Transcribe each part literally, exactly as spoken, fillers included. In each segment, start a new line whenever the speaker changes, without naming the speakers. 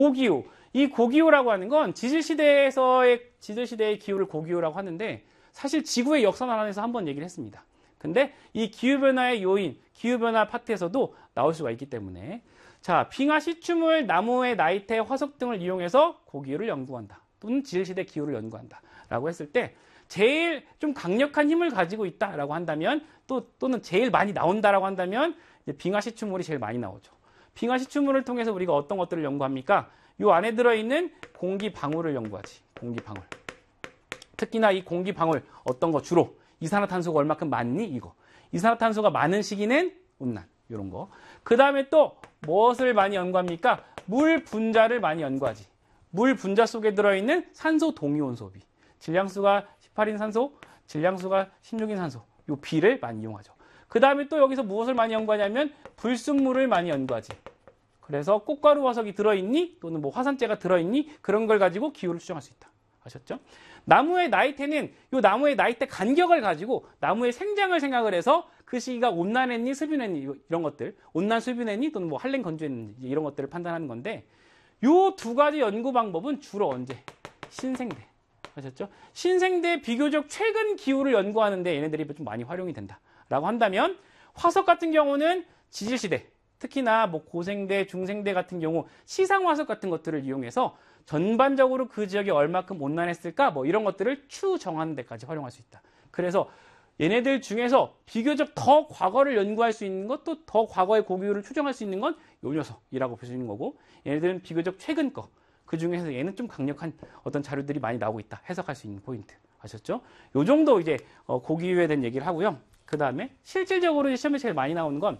고기후. 이 고기후라고 하는 건 지질시대에서의, 지질시대의 기후를 고기후라고 하는데 사실 지구의 역사난에서 한번 얘기를 했습니다. 근데 이 기후변화의 요인, 기후변화 파트에서도 나올 수가 있기 때문에 자, 빙하 시추물, 나무의 나이테, 화석 등을 이용해서 고기후를 연구한다. 또는 지질시대 기후를 연구한다. 라고 했을 때 제일 좀 강력한 힘을 가지고 있다라고 한다면 또, 또는 제일 많이 나온다라고 한다면 이제 빙하 시추물이 제일 많이 나오죠. 빙하 시추물을 통해서 우리가 어떤 것들을 연구합니까? 이 안에 들어있는 공기 방울을 연구하지. 공기 방울. 특히나 이 공기 방울 어떤 거 주로 이산화탄소가 얼마큼 많니? 이거. 이산화탄소가 많은 시기는 온난. 이런 거. 그 다음에 또 무엇을 많이 연구합니까? 물 분자를 많이 연구하지. 물 분자 속에 들어있는 산소 동위온 소비. 질량수가 십팔인 산소, 질량수가 십육인 산소. 이 비를 많이 이용하죠. 그 다음에 또 여기서 무엇을 많이 연구하냐면 불순물을 많이 연구하지. 그래서 꽃가루 화석이 들어있니? 또는 뭐 화산재가 들어있니? 그런 걸 가지고 기후를 추정할 수 있다. 아셨죠? 나무의 나이테는 이 나무의 나이테 간격을 가지고 나무의 생장을 생각을 해서 그 시기가 온난했니, 수변했니 이런 것들, 온난 수변했니 또는 뭐 한랭 건조했니 이런 것들을 판단하는 건데 이 두 가지 연구 방법은 주로 언제? 신생대. 아셨죠? 신생대 비교적 최근 기후를 연구하는데 얘네들이 좀 많이 활용이 된다라고 한다면 화석 같은 경우는 지질시대, 특히나 뭐 고생대, 중생대 같은 경우 시상 화석 같은 것들을 이용해서 전반적으로 그 지역이 얼마큼 온난했을까 뭐 이런 것들을 추정하는 데까지 활용할 수 있다. 그래서 얘네들 중에서 비교적 더 과거를 연구할 수 있는 것, 또 더 과거의 고기후를 추정할 수 있는 건 요 녀석이라고 볼 수 있는 거고 얘네들은 비교적 최근 거. 그 중에서 얘는 좀 강력한 어떤 자료들이 많이 나오고 있다. 해석할 수 있는 포인트. 아셨죠? 요 정도 이제 고기후에 대한 얘기를 하고요. 그 다음에 실질적으로 시험에 제일 많이 나오는 건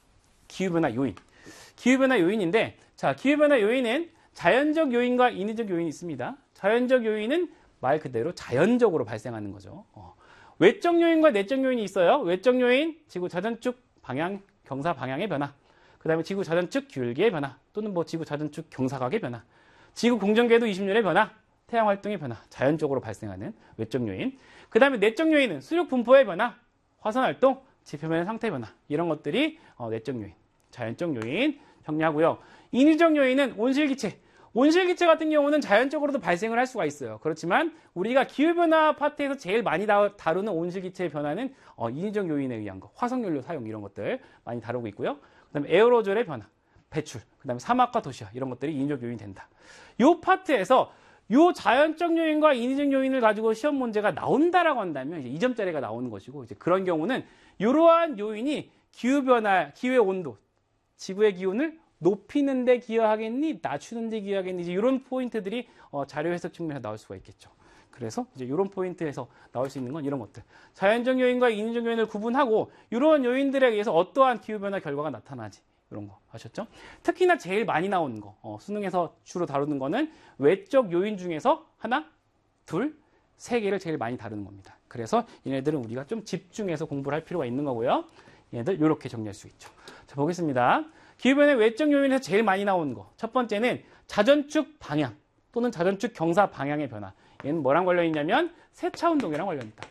기후변화 요인. 기후변화 요인인데 자, 기후변화 요인은 자연적 요인과 인위적 요인이 있습니다. 자연적 요인은 말 그대로 자연적으로 발생하는 거죠. 어. 외적 요인과 내적 요인이 있어요. 외적 요인, 지구 자전축 방향, 경사 방향의 변화. 그 다음에 지구 자전축 기울기의 변화. 또는 뭐 지구 자전축 경사각의 변화. 지구 공전궤도 이십 년의 변화. 태양 활동의 변화. 자연적으로 발생하는 외적 요인. 그 다음에 내적 요인은 수력 분포의 변화, 화산 활동, 지표면의 상태 변화. 이런 것들이 어, 내적 요인. 자연적 요인 정리하고요. 인위적 요인은 온실기체. 온실기체 같은 경우는 자연적으로도 발생을 할 수가 있어요. 그렇지만 우리가 기후변화 파트에서 제일 많이 다루는 온실기체의 변화는 어, 인위적 요인에 의한 거. 화석연료 사용 이런 것들 많이 다루고 있고요. 그 다음에 에어로졸의 변화, 배출, 그 다음에 사막과 도시화 이런 것들이 인위적 요인이 된다. 이 파트에서 이 자연적 요인과 인위적 요인을 가지고 시험 문제가 나온다라고 한다면 이제 이 점짜리가 나오는 것이고 이제 그런 경우는 이러한 요인이 기후변화, 기후의 온도, 지구의 기온을 높이는 데 기여하겠니? 낮추는 데 기여하겠니? 이제 이런 포인트들이 어, 자료 해석 측면에서 나올 수가 있겠죠. 그래서 이제 이런 포인트에서 나올 수 있는 건 이런 것들. 자연적 요인과 인위적 요인을 구분하고 이런 요인들에 의해서 어떠한 기후변화 결과가 나타나지. 이런 거 아셨죠? 특히나 제일 많이 나오는 거. 어, 수능에서 주로 다루는 거는 외적 요인 중에서 하나, 둘, 세 개를 제일 많이 다루는 겁니다. 그래서 얘네들은 우리가 좀 집중해서 공부를 할 필요가 있는 거고요. 얘네들 이렇게 정리할 수 있죠. 자, 보겠습니다. 기후변화의 외적 요인에서 제일 많이 나오는 거. 첫 번째는 자전축 방향 또는 자전축 경사 방향의 변화. 얘는 뭐랑 관련이 있냐면 세차운동이랑 관련이 있다.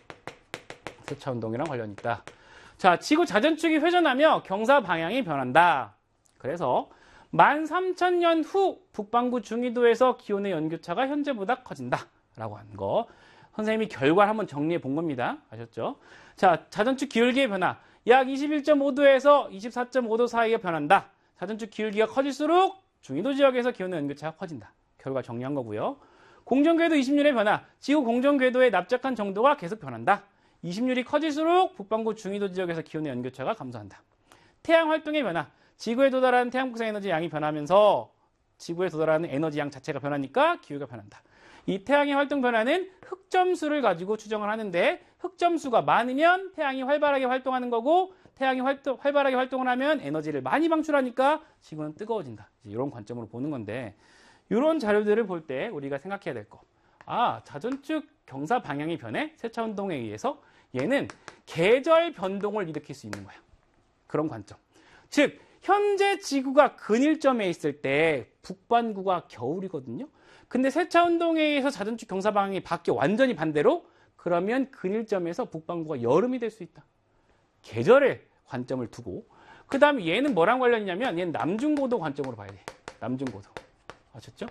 세차운동이랑 관련이 있다. 자, 지구 자전축이 회전하며 경사 방향이 변한다. 그래서 만 삼천 년 후 북반구 중위도에서 기온의 연교차가 현재보다 커진다. 라고 하는 거. 선생님이 결과를 한번 정리해 본 겁니다. 아셨죠? 자, 자전축 기울기의 변화. 약 이십일 점 오 도에서 이십사 점 오 도 사이에 변한다. 자전축 기울기가 커질수록 중위도 지역에서 기온의 연교차가 커진다. 결과 정리한 거고요. 공전궤도 이십 년의 변화. 지구 공전궤도의 납작한 정도가 계속 변한다. 이십 률이 커질수록 북반구 중위도 지역에서 기온의 연교차가 감소한다. 태양 활동의 변화. 지구에 도달하는 태양 복사 에너지 양이 변하면서 지구에 도달하는 에너지 양 자체가 변하니까 기후가 변한다. 이 태양의 활동 변화는 흑점수를 가지고 추정을 하는데 흑점수가 많으면 태양이 활발하게 활동하는 거고 태양이 활동, 활발하게 활동을 하면 에너지를 많이 방출하니까 지구는 뜨거워진다. 이런 관점으로 보는 건데 이런 자료들을 볼 때 우리가 생각해야 될 거. 아, 자전축 경사 방향이 변해 세차운동에 의해서 얘는 계절 변동을 일으킬 수 있는 거야. 그런 관점. 즉 현재 지구가 근일점에 있을 때 북반구가 겨울이거든요. 근데 세차운동에 의해서 자전축 경사 방향이 바뀌어 완전히 반대로 그러면 근일점에서 북반구가 여름이 될 수 있다. 계절의 관점을 두고 그 다음에 얘는 뭐랑 관련이냐면 얘는 남중고도 관점으로 봐야 돼. 남중고도. 아셨죠?